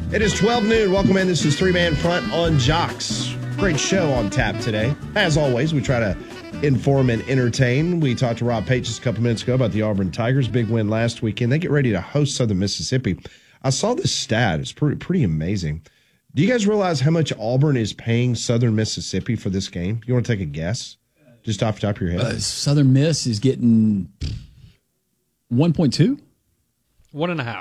It is 12 noon. Welcome in. This is Three Man Front on Jocks. Great show on tap today. As always, we try to inform and entertain. We talked to Rob Pages a couple minutes ago about the Auburn Tigers. Big win last weekend. They get ready to host Southern Mississippi. I saw this stat. It's pretty amazing. Do you guys realize how much Auburn is paying Southern Mississippi for this game? You want to take a guess? Just off the top of your head. Southern Miss is getting 1.2? 1.5.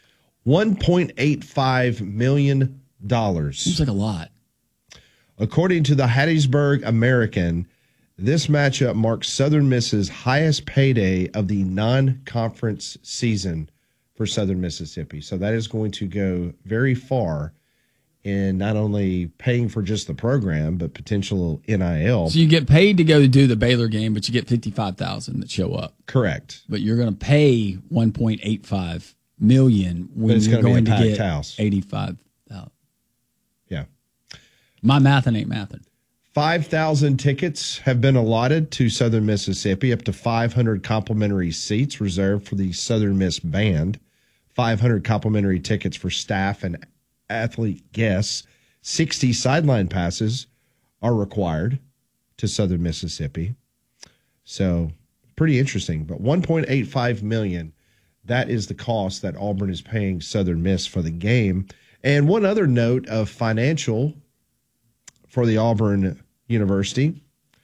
$1.85 million. Seems like a lot. According to the Hattiesburg American, this matchup marks Southern Miss's highest payday of the non-conference season for Southern Mississippi. So that is going to go very far in not only paying for just the program, but potential NIL. So you get paid to go do the Baylor game, but you get 55,000 that show up. Correct. But you're going to pay 1.85 million when you're going to get house. 85,000. Yeah. My mathing ain't mathing. 5,000 tickets have been allotted to Southern Mississippi, up to 500 complimentary seats reserved for the Southern Miss band, 500 complimentary tickets for staff and athlete guests. 60 sideline passes are required to Southern Mississippi. So pretty interesting. But $1.85 million, that is the cost that Auburn is paying Southern Miss for the game. And one other note of financial for the Auburn University,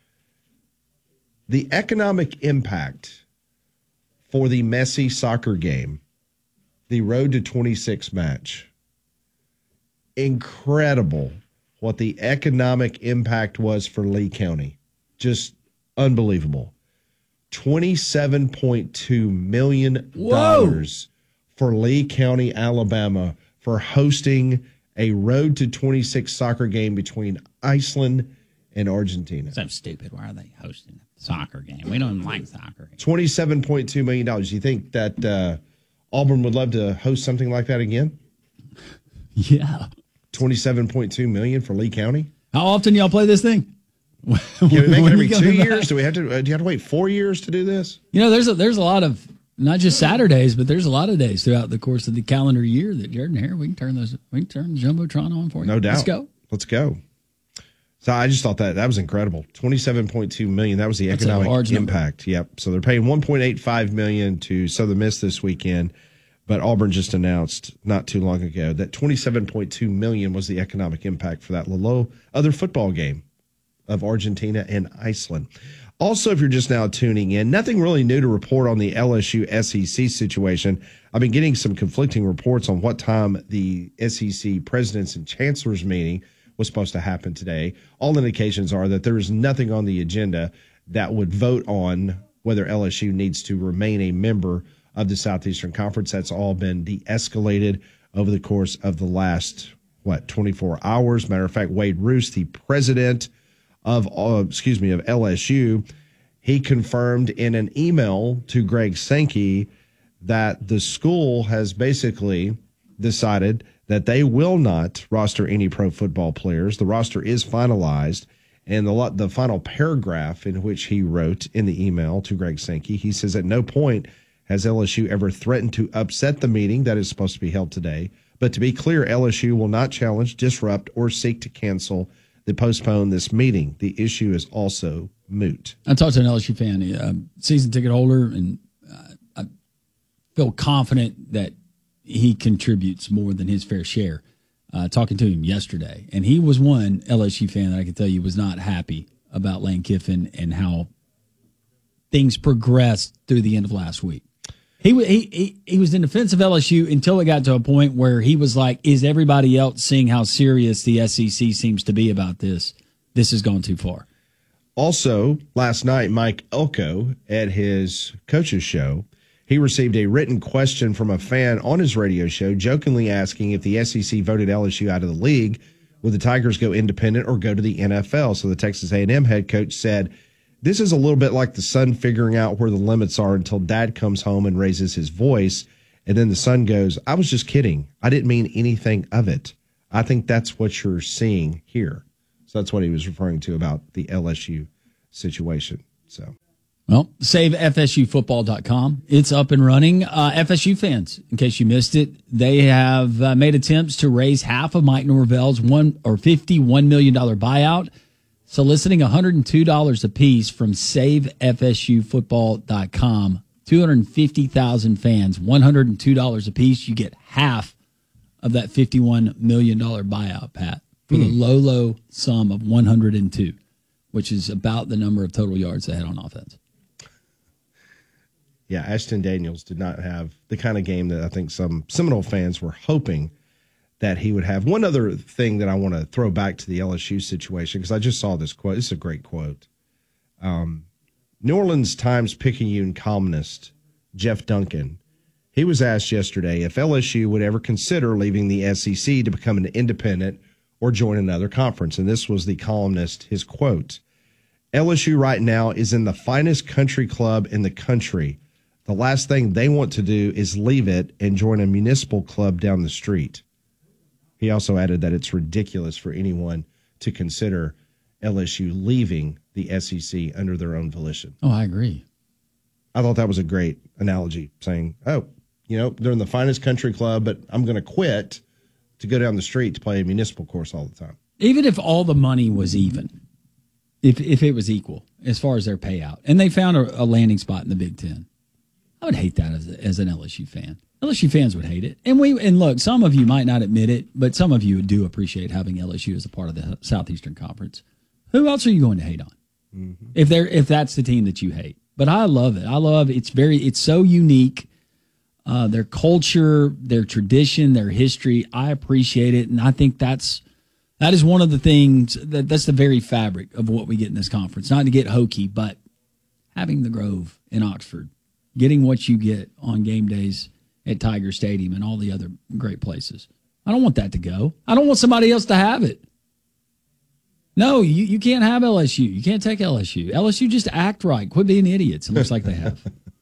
the economic impact for the Messi soccer game, the Road to 26 match. Incredible what the economic impact was for Lee County. Just unbelievable. $27.2 million for Lee County, Alabama, for hosting a Road to 26 soccer game between Iceland and Argentina. So stupid. Why are they hosting a soccer game? We don't like soccer. $27.2 million. Do you think that Auburn would love to host something like that again? Yeah. $27.2 million for Lee County? How often do y'all play this thing? Can we make it every 2 years? Do you have to wait 4 years to do this? You know, there's a lot of, not just Saturdays, but there's a lot of days throughout the course of the calendar year that Jordan here, we can turn the Jumbotron on for you. No doubt. Let's go. So I just thought that was incredible. $27.2 million. That was the economic impact. Yep. So they're paying $1.85 million to Southern Miss this weekend, but Auburn just announced not too long ago that $27.2 million was the economic impact for that little other football game of Argentina and Iceland. Also, if you're just now tuning in, nothing really new to report on the LSU SEC situation. I've been getting some conflicting reports on what time the SEC presidents and chancellors meeting was supposed to happen today. All indications are that there is nothing on the agenda that would vote on whether LSU needs to remain a member of the Southeastern Conference. That's all been de-escalated over the course of the last, 24 hours. Matter of fact, Wade Roos, the president of LSU, he confirmed in an email to Greg Sankey that the school has basically decided that they will not roster any pro football players. The roster is finalized, and the final paragraph in which he wrote in the email to Greg Sankey, he says at no point has LSU ever threatened to upset the meeting that is supposed to be held today. But to be clear, LSU will not challenge, disrupt, or seek to cancel postpone this meeting. The issue is also moot. I talked to an LSU fan, season ticket holder, and I feel confident that he contributes more than his fair share. Talking to him yesterday, and he was one LSU fan that I can tell you was not happy about Lane Kiffin and how things progressed through the end of last week. He was in defense of LSU until it got to a point where he was like, is everybody else seeing how serious the SEC seems to be about this? This has gone too far. Also, last night, Mike Elko at his coach's show, he received a written question from a fan on his radio show, jokingly asking if the SEC voted LSU out of the league, would the Tigers go independent or go to the NFL? So the Texas A&M head coach said, this is a little bit like the son figuring out where the limits are until dad comes home and raises his voice. And then the son goes, I was just kidding. I didn't mean anything of it. I think that's what you're seeing here. So that's what he was referring to about the LSU situation. So Well, SaveFSUFootball.com. It's up and running. FSU fans, in case you missed it, they have made attempts to raise half of Mike Norvell's $51 million buyout, soliciting $102 apiece from SaveFSUFootball.com. 250,000 fans, $102 apiece. You get half of that $51 million buyout, Pat, for the low sum of 102, which is about the number of total yards they had on offense. Yeah, Ashton Daniels did not have the kind of game that I think some Seminole fans were hoping that he would have. One other thing that I want to throw back to the LSU situation, because I just saw this quote. This is a great quote. New Orleans Times-Picayune columnist Jeff Duncan, he was asked yesterday if LSU would ever consider leaving the SEC to become an independent or join another conference. And this was the columnist, his quote. LSU right now is in the finest country club in the country. The last thing they want to do is leave it and join a municipal club down the street. He also added that it's ridiculous for anyone to consider LSU leaving the SEC under their own volition. Oh, I agree. I thought that was a great analogy, saying, they're in the finest country club, but I'm going to quit to go down the street to play a municipal course all the time. Even if all the money was even, if it was equal as far as their payout, and they found a landing spot in the Big Ten, I would hate that as an LSU fan. LSU fans would hate it. And look, some of you might not admit it, but some of you do appreciate having LSU as a part of the Southeastern Conference. Who else are you going to hate on? Mm-hmm. If that's the team that you hate. But I love it. It's so unique. Their culture, their tradition, their history. I appreciate it. And I think that is one of the things that's the very fabric of what we get in this conference. Not to get hokey, but having the Grove in Oxford, getting what you get on game days at Tiger Stadium and all the other great places. I don't want that to go. I don't want somebody else to have it. No, you can't have LSU. You can't take LSU. LSU just act right. Quit being idiots. It looks like they have.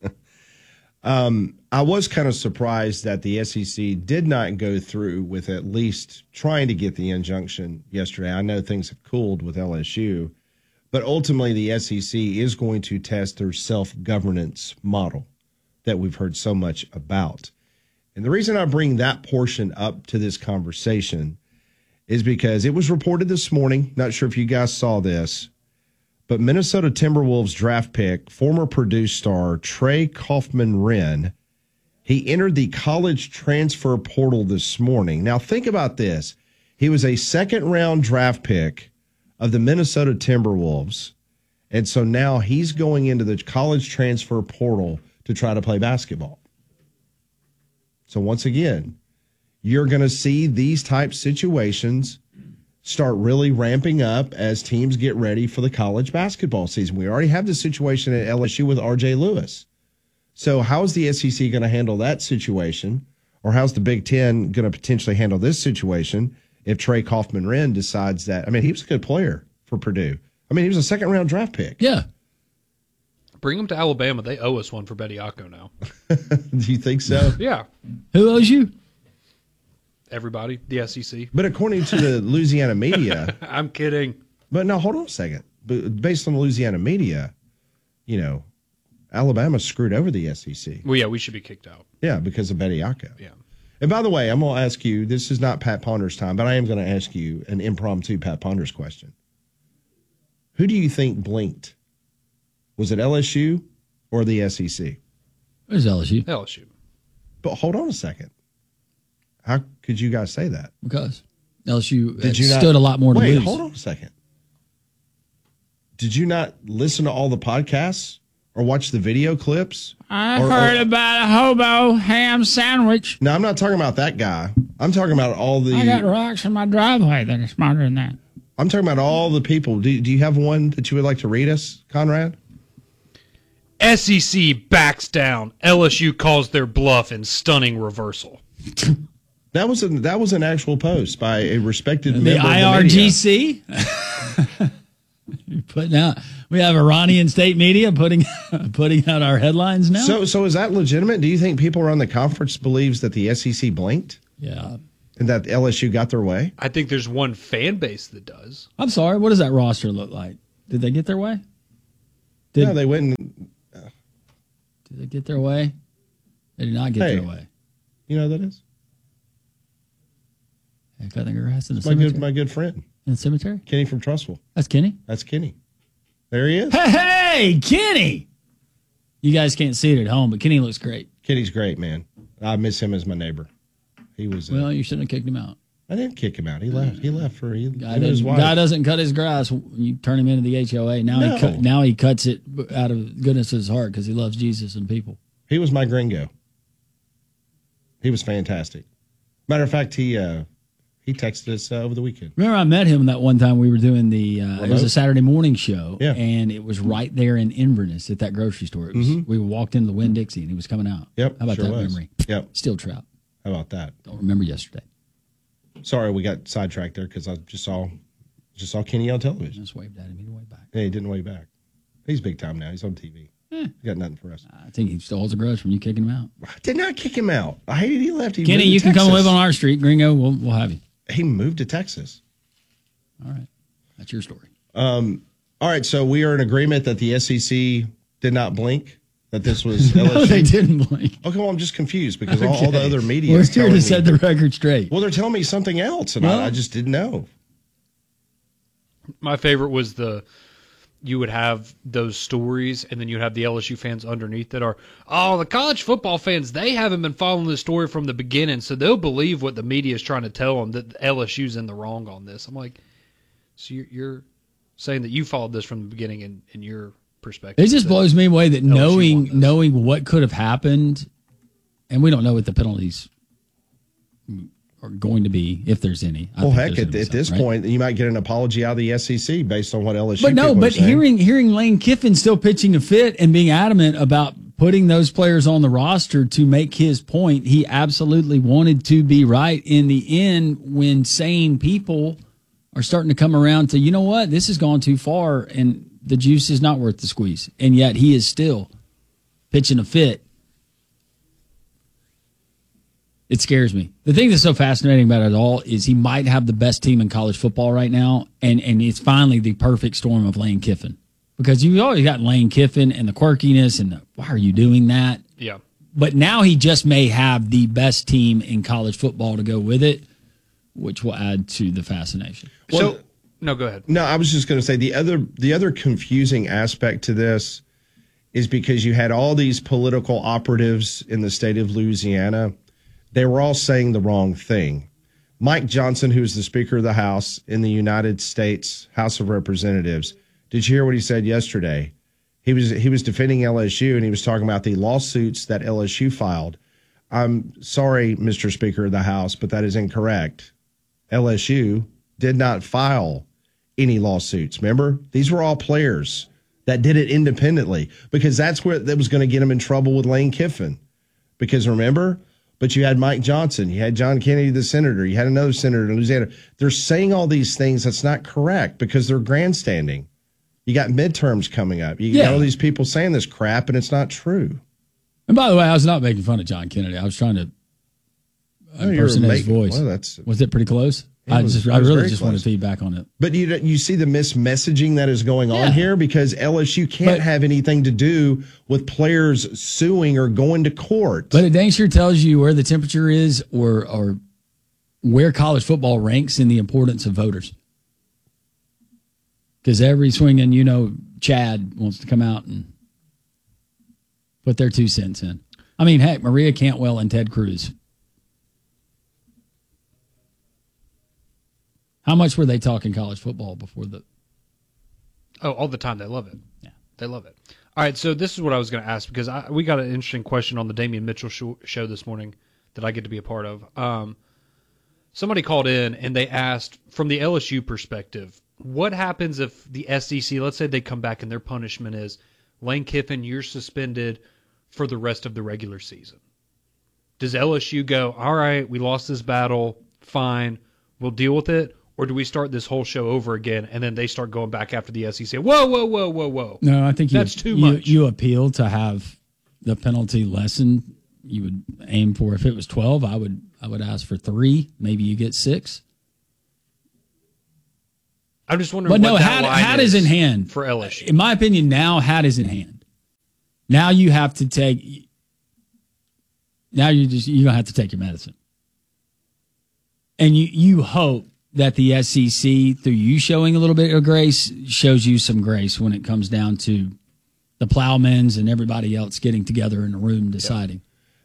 I was kind of surprised that the SEC did not go through with at least trying to get the injunction yesterday. I know things have cooled with LSU, but ultimately the SEC is going to test their self-governance model that we've heard so much about. And the reason I bring that portion up to this conversation is because it was reported this morning, not sure if you guys saw this, but Minnesota Timberwolves draft pick, former Purdue star Trey Kaufman-Renn, he entered the college transfer portal this morning. Now think about this. He was a second-round draft pick of the Minnesota Timberwolves, and so now he's going into the college transfer portal to try to play basketball. So once again, you're going to see these type situations start really ramping up as teams get ready for the college basketball season. We already have the situation at LSU with R.J. Lewis. So how's the SEC going to handle that situation? Or how's the Big Ten going to potentially handle this situation if Trey Kaufman-Renn decides that? I mean, he was a good player for Purdue. I mean, he was a second-round draft pick. Yeah. Bring him to Alabama. They owe us one for Bediako now. Do you think so? Yeah. Who owes you? Everybody, the SEC. But according to the Louisiana media. I'm kidding. But no, hold on a second. But based on the Louisiana media, Alabama screwed over the SEC. Well, yeah, we should be kicked out. Yeah, because of Bediako. Yeah. And by the way, I'm going to ask you, this is not Pat Ponder's time, but I am going to ask you an impromptu Pat Ponder's question. Who do you think blinked? Was it LSU or the SEC? It was LSU. LSU. But hold on a second. How could you guys say that? Because LSU stood a lot more to lose. Wait, hold on a second. Did you not listen to all the podcasts or watch the video clips? I heard about a hobo ham sandwich. No, I'm not talking about that guy. I'm talking about all the... I got rocks in my driveway that are smarter than that. I'm talking about all the people. Do you have one that you would like to read us, Conrad? SEC backs down. LSU calls their bluff in stunning reversal. That was an actual post by a respected member the of the IRGC. Putting out, we have Iranian state media putting out our headlines now. So is that legitimate? Do you think people around the conference believes that the SEC blinked? Yeah. And that LSU got their way? I think there's one fan base that does. I'm sorry. What does that roster look like? Did they get their way? No, they went and Did they get their way? They did not get their way. You know who that is? I think grass in the cemetery. My good friend. In the cemetery? Kenny from Trussville. That's Kenny? That's Kenny. There he is. Hey, Kenny! You guys can't see it at home, but Kenny looks great. Kenny's great, man. I miss him as my neighbor. He was. Well, you shouldn't have kicked him out. I didn't kick him out. He left. He left for his wife. Guy doesn't cut his grass. You turn him into the HOA. Now he cuts it out of goodness of his heart because he loves Jesus and people. He was my gringo. He was fantastic. Matter of fact, he texted us over the weekend. Remember, I met him that one time we were doing it was a Saturday morning show, and it was right there in Inverness at that grocery store. It was, We walked into the Winn-Dixie, and he was coming out. Yep. How about that memory? Yep. Steel trap. How about that? Don't remember yesterday. Sorry, we got sidetracked there because I just saw Kenny on television. Just waved at him. He didn't wave back. Yeah, he didn't wave back. He's big time now. He's on TV. He got nothing for us. I think he still holds a grudge from you kicking him out. I did not kick him out. I hated he left. Kenny, you can come live on our street, Gringo. We'll have you. He moved to Texas. All right. That's your story. All right, so we are in agreement that the SEC did not blink, that this was LSU. No, they didn't blink. Okay, well, I'm just confused because all the other media We're is here to set the record straight. Well, they're telling me something else, and I just didn't know. My favorite was you would have those stories, and then you'd have the LSU fans underneath that are, the college football fans, they haven't been following the story from the beginning, so they'll believe what the media is trying to tell them, that LSU's in the wrong on this. I'm like, so you're saying that you followed this from the beginning in your perspective. It just blows me away that knowing what could have happened, and we don't know what the penalties are going to be, if there's any. Well, heck, at this point, you might get an apology out of the SEC based on what LSU. But hearing Lane Kiffin still pitching a fit and being adamant about putting those players on the roster to make his point, he absolutely wanted to be right in the end when sane people are starting to come around to, you know what, this has gone too far and the juice is not worth the squeeze. And yet he is still pitching a fit. It scares me. The thing that's so fascinating about it all is he might have the best team in college football right now, and it's finally the perfect storm of Lane Kiffin. Because you've always got Lane Kiffin and the quirkiness and why are you doing that? Yeah. But now he just may have the best team in college football to go with it, which will add to the fascination. Well, no, go ahead. No, I was just going to say the other confusing aspect to this is because you had all these political operatives in the state of Louisiana. They were all saying the wrong thing. Mike Johnson, who's the Speaker of the House in the United States House of Representatives, did you hear what he said yesterday? He was defending LSU, and he was talking about the lawsuits that LSU filed. I'm sorry, Mr. Speaker of the House, but that is incorrect. LSU did not file any lawsuits. Remember? These were all players that did it independently because that's where that was going to get them in trouble with Lane Kiffin. Because remember? But you had Mike Johnson, you had John Kennedy, the senator, you had another senator in Louisiana. They're saying all these things that's not correct because they're grandstanding. You got midterms coming up. You got all these people saying this crap, and it's not true. And by the way, I was not making fun of John Kennedy. I was trying to impersonate his voice. Well, was it pretty close? I really just want to feedback on it. But you see the mismessaging that is going on here because LSU can't have anything to do with players suing or going to court. But it dang sure tells you where the temperature is or where college football ranks in the importance of voters. Because every swinging, Chad wants to come out and put their 2 cents in. I mean, heck, Maria Cantwell and Ted Cruz. How much were they talking college football before the... Oh, all the time. They love it. Yeah. They love it. All right, so this is what I was going to ask because we got an interesting question on the Damian Mitchell show this morning that I get to be a part of. Somebody called in and they asked, from the LSU perspective, what happens if the SEC, let's say they come back and their punishment is, Lane Kiffin, you're suspended for the rest of the regular season. Does LSU go, all right, we lost this battle, fine, we'll deal with it? Or do we start this whole show over again and then they start going back after the SEC? Whoa. No, I think that's too much. You appeal to have the penalty lessened. You would aim for, if it was 12, I would ask for 3. Maybe you get 6. I'm just wondering what that line hat is in hand for LSU. In my opinion, now hat is in hand. Now you have to take. Now you're gonna have to take your medicine, and you hope that the SEC, through you showing a little bit of grace, shows you some grace when it comes down to the Plowmans and everybody else getting together in a room deciding.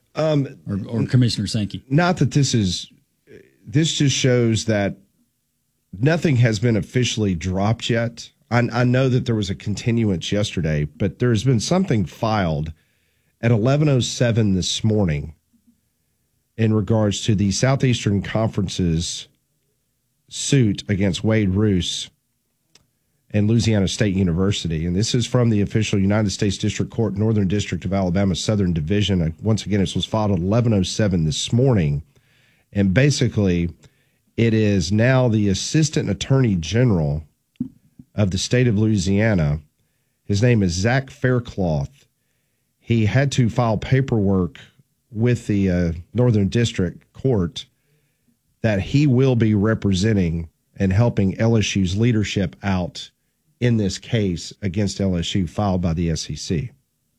Or Commissioner Sankey. Not that this just shows that nothing has been officially dropped yet. I know that there was a continuance yesterday, but there's been something filed at 11:07 this morning in regards to the Southeastern Conference's suit against Wade Roos and Louisiana State University. And this is from the official United States District Court, Northern District of Alabama, Southern Division. Once again, this was filed at 11:07 this morning. And basically, it is now the Assistant Attorney General of the state of Louisiana. His name is Zach Faircloth. He had to file paperwork with the Northern District Court that he will be representing and helping LSU's leadership out in this case against LSU filed by the SEC.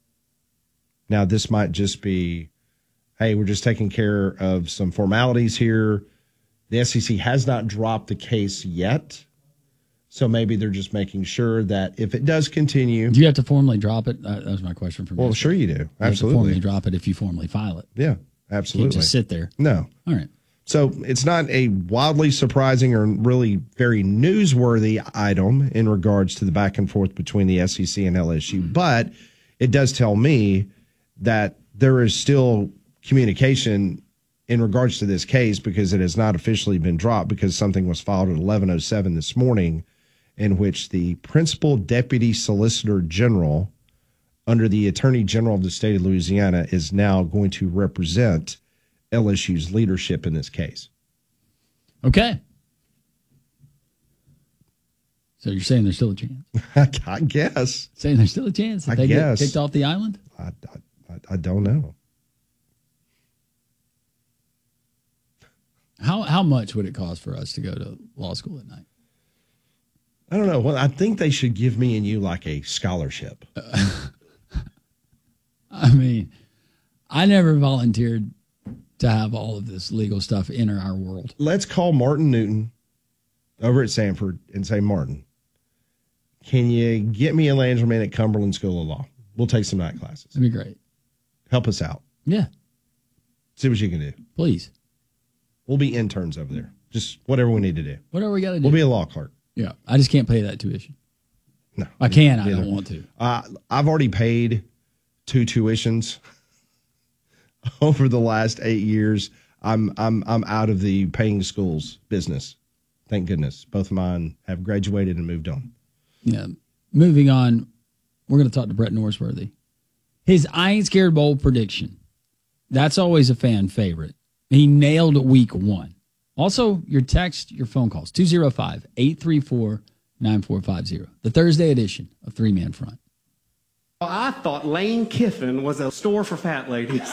Now, this might just be, hey, we're just taking care of some formalities here. The SEC has not dropped the case yet, so maybe they're just making sure that if it does continue. Do you have to formally drop it? That was my question for me. Well, sure you do. Absolutely. You have to formally drop it if you formally file it. Yeah, absolutely. You can't just sit there. No. All right. So it's not a wildly surprising or really very newsworthy item in regards to the back and forth between the SEC and LSU, but it does tell me that there is still communication in regards to this case because it has not officially been dropped because something was filed at 11:07 this morning in which the principal deputy solicitor general under the Attorney General of the state of Louisiana is now going to represent LSU's leadership in this case. Okay. So you're saying there's still a chance? I guess. Saying there's still a chance that they get kicked off the island? I don't know. How much would it cost for us to go to law school at night? I don't know. Well, I think they should give me and you like a scholarship. I mean, I never volunteered to have all of this legal stuff enter our world. Let's call Martin Newton over at Sanford and say, Martin, can you get me a Langerman at Cumberland School of Law? We'll take some night classes. That'd be great. Help us out. Yeah. See what you can do. Please. We'll be interns over there. Just whatever we need to do. Whatever we got to do. We'll be a law clerk. Yeah. I just can't pay that tuition. No. I can. I don't want to. I've already paid 2 tuitions over the last 8 years. I'm out of the paying schools business. Thank goodness. Both of mine have graduated and moved on. Yeah. Moving on, we're going to talk to Brett Norsworthy. His I Ain't Scared Bowl prediction. That's always a fan favorite. He nailed week 1. Also, your text, your phone calls, 205-834-9450. The Thursday edition of Three Man Front. Well, I thought Lane Kiffin was a store for fat ladies.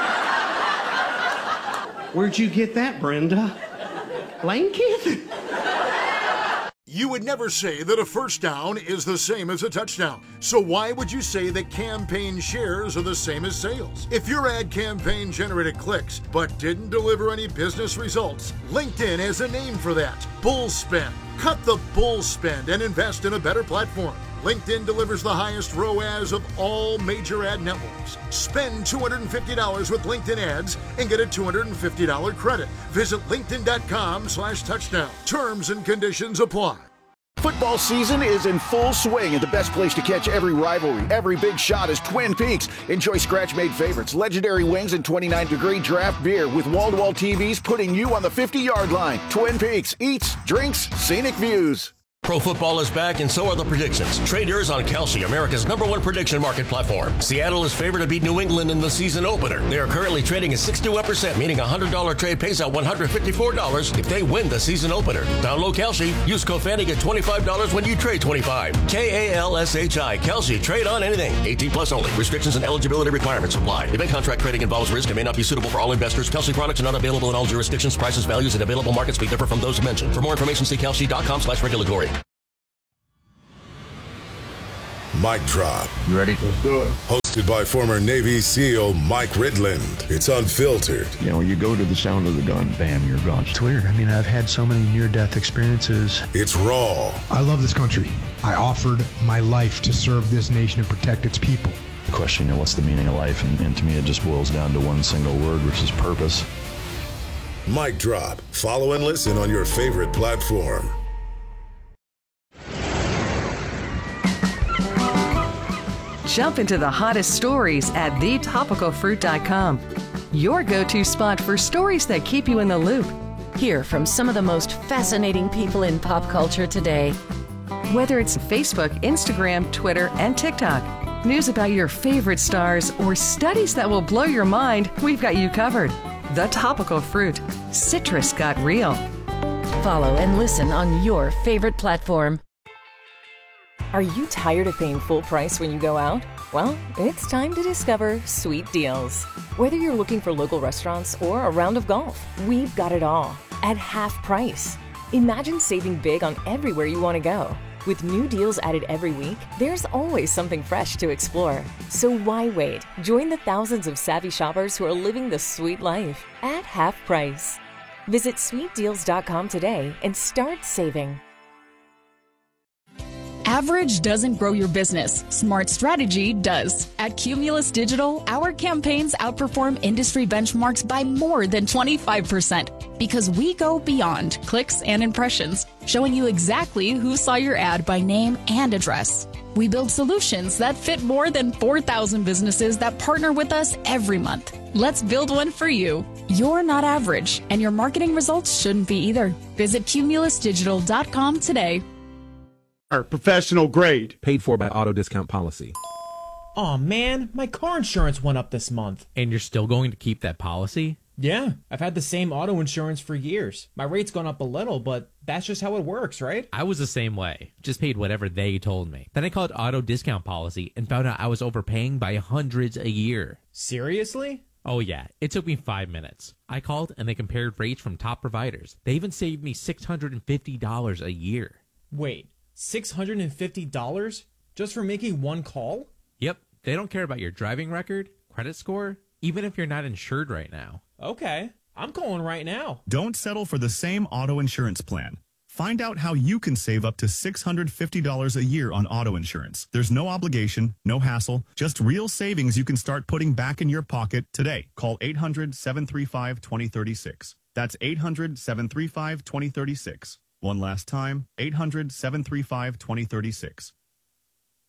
Where'd you get that, Brenda? Lane Kiffin. You would never say that a first down is the same as a touchdown. So why would you say that campaign shares are the same as sales? If your ad campaign generated clicks but didn't deliver any business results, LinkedIn has a name for that. Bull spend. Cut the bull spend and invest in a better platform. LinkedIn delivers the highest ROAS of all major ad networks. Spend $250 with LinkedIn ads and get a $250 credit. Visit linkedin.com/touchdown. Terms and conditions apply. Football season is in full swing, and the best place to catch every rivalry, every big shot is Twin Peaks. Enjoy scratch-made favorites, legendary wings, and 29-degree draft beer with wall-to-wall TVs putting you on the 50-yard line. Twin Peaks, eats, drinks, scenic views. Pro football is back, and so are the predictions. Trade yours on Kalshi, America's #1 prediction market platform. Seattle is favored to beat New England in the season opener. They are currently trading at 61%, meaning a $100 trade pays out $154 if they win the season opener. Download Kalshi. Use code FANNY, get $25 when you trade $25. Kalshi. Kalshi. Trade on anything. 18 plus only. Restrictions and eligibility requirements apply. Event contract trading involves risk and may not be suitable for all investors. Kalshi products are not available in all jurisdictions. Prices, values, and available markets may differ from those mentioned. For more information, see Kalshi.com/regulatory. Mic Drop. You ready? Let's do it. Hosted by former Navy SEAL Mike Ridland. It's unfiltered. You know, you go to the sound of the gun, bam, you're gone. It's weird. I mean, I've had so many near-death experiences. It's raw. I love this country. I offered my life to serve this nation and protect its people. The question, you know, what's the meaning of life? And to me, it just boils down to one single word, which is purpose. Mic Drop. Follow and listen on your favorite platform. Jump into the hottest stories at thetopicalfruit.com. Your go-to spot for stories that keep you in the loop. Hear from some of the most fascinating people in pop culture today. Whether it's Facebook, Instagram, Twitter, and TikTok, news about your favorite stars, or studies that will blow your mind, we've got you covered. The Topical Fruit. Citrus got real. Follow and listen on your favorite platform. Are you tired of paying full price when you go out? Well, it's time to discover Sweet Deals. Whether you're looking for local restaurants or a round of golf, we've got it all at half price. Imagine saving big on everywhere you want to go. With new deals added every week, there's always something fresh to explore. So why wait? Join the thousands of savvy shoppers who are living the sweet life at half price. Visit sweetdeals.com today and start saving. Average doesn't grow your business. Smart strategy does. At Cumulus Digital, our campaigns outperform industry benchmarks by more than 25% because we go beyond clicks and impressions, showing you exactly who saw your ad by name and address. We build solutions that fit more than 4,000 businesses that partner with us every month. Let's build one for you. You're not average, and your marketing results shouldn't be either. Visit cumulusdigital.com today. Professional grade. Paid for by Auto Discount Policy. Aw, man, my car insurance went up this month. And you're still going to keep that policy? Yeah, I've had the same auto insurance for years. My rate's gone up a little, but that's just how it works, right? I was the same way. Just paid whatever they told me. Then I called Auto Discount Policy and found out I was overpaying by hundreds a year. Seriously? Oh yeah, it took me 5 minutes. I called and they compared rates from top providers. They even saved me $650 a year. Wait. $650 just for making one call? Yep. They don't care about your driving record, credit score, even if you're not insured right now. Okay. I'm calling right now. Don't settle for the same auto insurance plan. Find out how you can save up to $650 a year on auto insurance. There's no obligation, no hassle, just real savings you can start putting back in your pocket today. Call 800-735-2036. That's 800-735-2036. One last time, 800-735-2036.